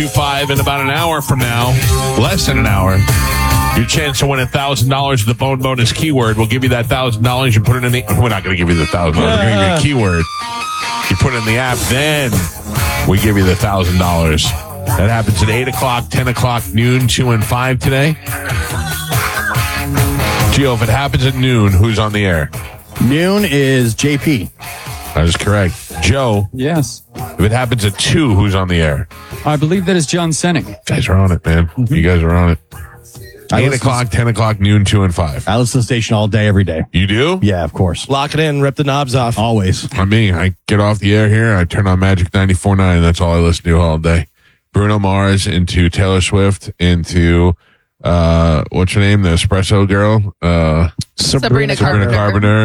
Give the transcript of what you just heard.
1025 in about an hour from now, less than an hour. Your chance to win $1,000 of the Bone Bonus keyword. We'll give you that $1,000. You put it in the... We're not going to give you the $1,000. We're going to give you a keyword. You put it in the app, then we give you the $1,000. That happens at 8 o'clock, 10 o'clock, noon, 2 and 5 today. Gio, if it happens at noon, who's on the air? Noon is JP. That is correct. Joe, Yes. if it happens at 2, who's on the air? I believe that is John Senning. You guys are on it, man. You guys are on it. 8 o'clock, 10 o'clock, noon, 2 and 5. I listen to the station all day, every day. You do? Yeah, of course. Lock it in, rip the knobs off. Always. I mean, I get off the air here, I turn on Magic 94.9, and that's all I listen to all day. Bruno Mars into Taylor Swift into what's her name? The Espresso girl? Sabrina Carpenter.